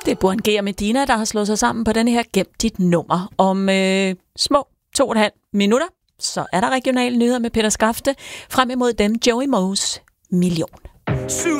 Det er Buren G. og Medina, der har slået sig sammen på denne her Gem dit nummer. Om små 2,5 minutter, så er der regionale nyheder med Peter Skafte. Frem imod dem Joey Moes Million.